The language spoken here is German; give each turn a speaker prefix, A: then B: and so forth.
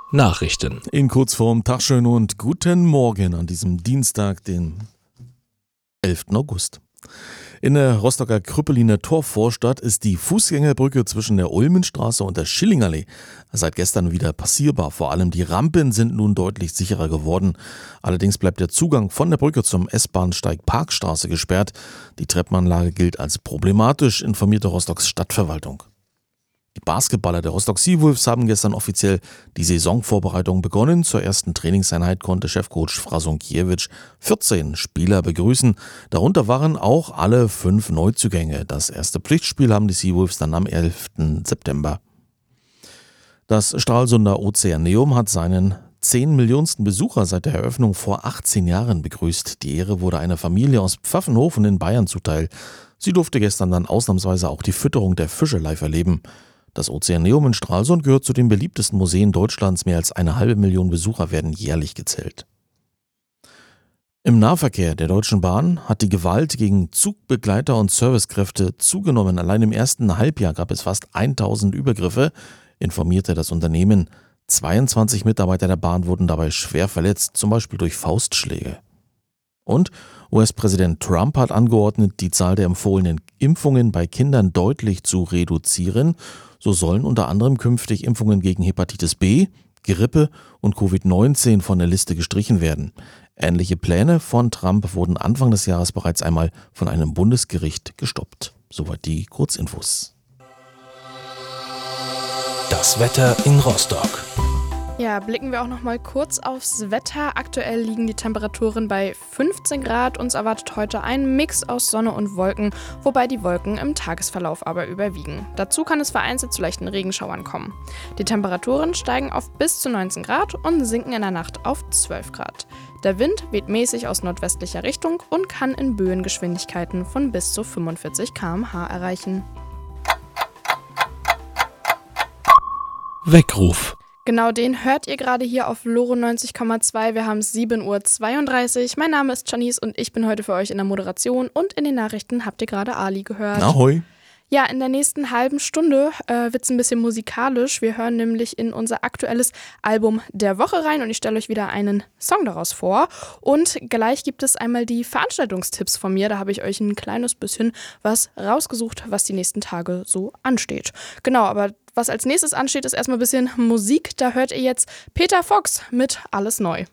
A: Nachrichten.
B: In Kurzform, Tagschön und guten Morgen an diesem Dienstag, den 11. August. In der Rostocker Krüppeliner Torvorstadt ist die Fußgängerbrücke zwischen der Ulmenstraße und der Schillingallee seit gestern wieder passierbar. Vor allem die Rampen sind nun deutlich sicherer geworden. Allerdings bleibt der Zugang von der Brücke zum S-Bahnsteig Parkstraße gesperrt. Die Treppenanlage gilt als problematisch, informierte Rostocks Stadtverwaltung. Die Basketballer der Rostock Seawolves haben gestern offiziell die Saisonvorbereitung begonnen. Zur ersten Trainingseinheit konnte Chefcoach Frasunkiewicz 14 Spieler begrüßen. Darunter waren auch alle 5 Neuzugänge. Das erste Pflichtspiel haben die Seawolves dann am 11. September. Das Stralsunder Ozeaneum hat seinen 10 Millionsten Besucher seit der Eröffnung vor 18 Jahren begrüßt. Die Ehre wurde einer Familie aus Pfaffenhofen in Bayern zuteil. Sie durfte gestern dann ausnahmsweise auch die Fütterung der Fische live erleben. Das Ozeaneum in Stralsund gehört zu den beliebtesten Museen Deutschlands. Mehr als 500.000 Besucher werden jährlich gezählt. Im Nahverkehr der Deutschen Bahn hat die Gewalt gegen Zugbegleiter und Servicekräfte zugenommen. Allein im ersten Halbjahr gab es fast 1000 Übergriffe, informierte das Unternehmen. 22 Mitarbeiter der Bahn wurden dabei schwer verletzt, zum Beispiel durch Faustschläge. Und US-Präsident Trump hat angeordnet, die Zahl der empfohlenen Impfungen bei Kindern deutlich zu reduzieren. So sollen unter anderem künftig Impfungen gegen Hepatitis B, Grippe und Covid-19 von der Liste gestrichen werden. Ähnliche Pläne von Trump wurden Anfang des Jahres bereits einmal von einem Bundesgericht gestoppt. Soweit die Kurzinfos.
A: Das Wetter in Rostock.
C: Ja, blicken wir auch noch mal kurz aufs Wetter. Aktuell liegen die Temperaturen bei 15 Grad. Uns erwartet heute ein Mix aus Sonne und Wolken, wobei die Wolken im Tagesverlauf aber überwiegen. Dazu kann es vereinzelt zu leichten Regenschauern kommen. Die Temperaturen steigen auf bis zu 19 Grad und sinken in der Nacht auf 12 Grad. Der Wind weht mäßig aus nordwestlicher Richtung und kann in Böengeschwindigkeiten von bis zu 45 km/h erreichen.
A: Weckruf.
C: Genau den hört ihr gerade hier auf Loro 90,2. Wir haben 7:32 Uhr. Mein Name ist Janice und ich bin heute für euch in der Moderation. Und in den Nachrichten habt ihr gerade Ali gehört.
B: Ahoi!
C: Ja, in der nächsten halben Stunde wird es ein bisschen musikalisch. Wir hören nämlich in unser aktuelles Album der Woche rein und ich stelle euch wieder einen Song daraus vor. Und gleich gibt es einmal die Veranstaltungstipps von mir. Da habe ich euch ein kleines bisschen was rausgesucht, was die nächsten Tage so ansteht. Genau, aber was als nächstes ansteht, ist erstmal ein bisschen Musik. Da hört ihr jetzt Peter Fox mit Alles Neu.